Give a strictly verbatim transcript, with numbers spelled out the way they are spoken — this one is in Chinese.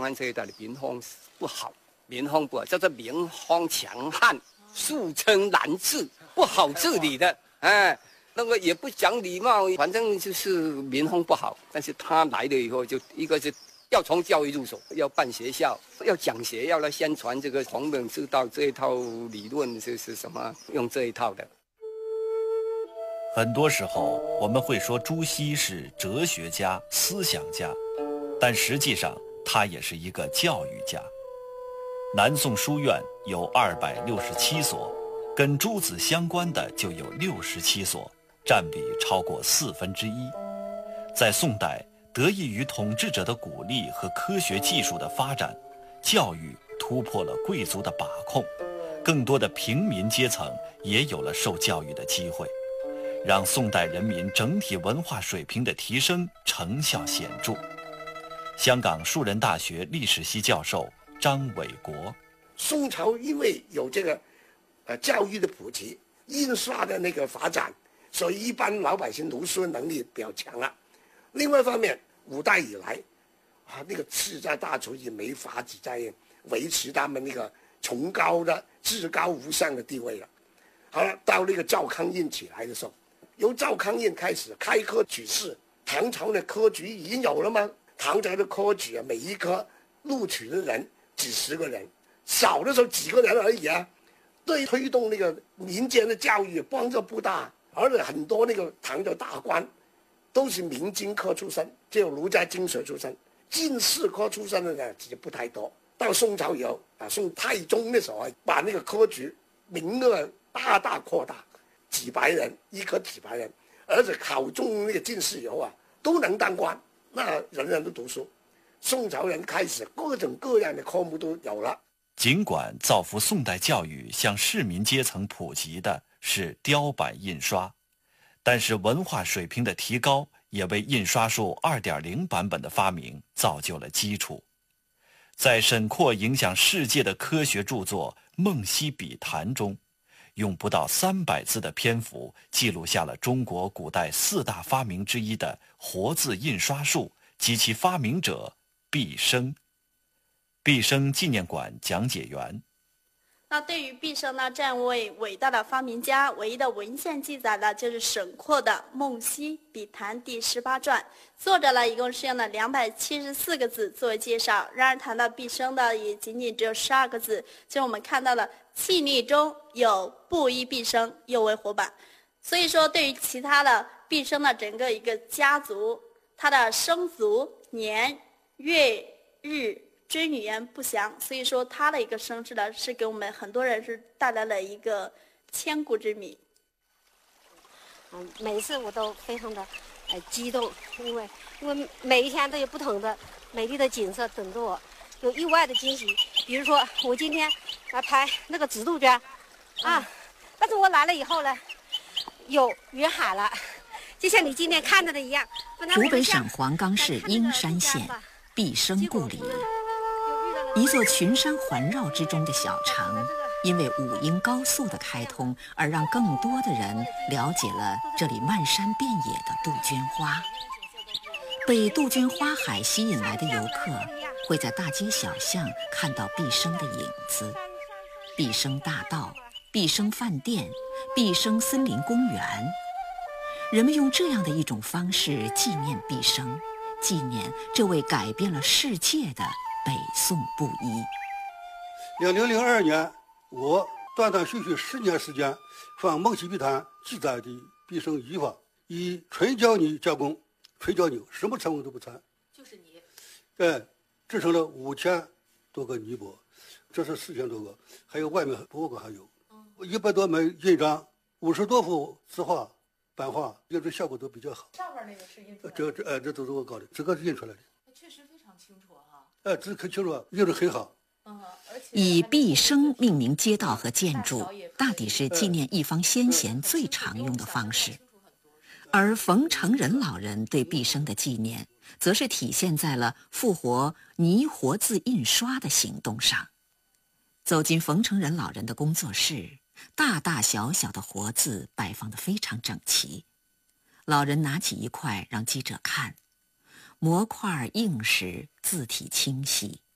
湾这一带的民风不好，民风不好，叫做民风强悍，素称难治，不好治理的，哎。那个也不讲礼貌，反正就是民风不好。但是他来了以后，就一个是要从教育入手，要办学校，要讲学，要来宣传这个孔孟之道这一套理论是是什么，用这一套的。 很多时候我们会说朱熹是哲学家、思想家，但实际上他也是一个教育家。南宋书院有二百六十七所，跟朱子相关的就有六十七所。占比超过四分之一。在宋代，得益于统治者的鼓励和科学技术的发展，教育突破了贵族的把控，更多的平民阶层也有了受教育的机会，让宋代人民整体文化水平的提升成效显著。香港树人大学历史系教授张伟国： 宋朝因为有这个呃教育的普及，印刷的那个发展，所以一般老百姓读书能力比较强了。另外一方面，五代以来，啊，那个世家大族也没法子在维持他们那个崇高的、至高无上的地位了。好了，到那个赵匡胤起来的时候，由赵匡胤开始开科取士，唐朝的科举已经有了吗？唐朝的科举啊，每一科录取的人几十个人，少的时候几个人而已啊，对推动那个民间的教育帮助不大。而且很多那个唐的大官都是明经科出身，只有儒家经学出身，进士科出身的呢其实不太多。到宋朝以后啊，宋太宗的时候啊，把那个科举名额大大扩大，几百人一科几百人，而且考中那个进士以后啊，都能当官，那人人都读书。宋朝人开始各种各样的科目都有了。 尽管造福宋代教育向市民阶层普及的是雕版印刷，但是文化水平的提高也为印刷术 二点零 版本的发明造就了基础。在沈括影响世界的科学著作《梦溪笔谈》中，用不到三百字的篇幅记录下了中国古代四大发明之一的活字印刷术及其发明者毕生。毕生纪念馆讲解员： 那对于毕生呢这样一位伟大的发明家，唯一的文献记载呢就是沈括的《梦溪笔谈》第十八传，作者呢一共是用了两百七十四个字作为介绍。然而谈到毕生的也仅仅只有十二个字，就是我们看到了气力中有布衣毕生尤为活版。所以说对于其他的毕生的整个一个家族，他的生卒年月日真语言不详，所以说他的一个身世呢，是给我们很多人是带来了一个千古之谜。 嗯，每次我都非常的呃激动，因为因为每一天都有不同的美丽的景色等着我，有意外的惊喜。比如说我今天来拍那个紫杜鹃啊，嗯、但是我来了以后呢，有云海了，就像你今天看到的一样。 湖北省黄冈市英山县毕生故里。一座群山环绕之中的小城，因为武英高速的开通，而让更多的人了解了这里漫山遍野的杜鹃花。被杜鹃花海吸引来的游客，会在大街小巷看到毕生的影子。毕生大道、毕生饭店、毕生森林公园，人们用这样的一种方式纪念毕生，纪念这位改变了世界的北宋布衣。 两零零二年，我断断续续十年时间，放《梦溪笔谈》记载的毕生遗法，以纯胶泥加工，纯胶泥什么成分都不掺， 就是泥。 哎，制成了五千多个泥帛，这是四千多个，还有外面博物馆还有，一百多枚印章，五十多幅字画、版画，印制效果都比较好。 上面那个是印出来的， 这这哎，这都是我搞的，这个是印出来的。 确实非常清楚哈。 哎，这可清楚，印得很好。 嗯，而且以毕生命名街道和建筑，大抵是纪念一方先贤最常用的方式。而冯承仁老人对毕生的纪念，则是体现在了复活泥活字印刷的行动上。走进冯承仁老人的工作室，大大小小的活字摆放得非常整齐。老人拿起一块让记者看，模块硬实，字体清晰，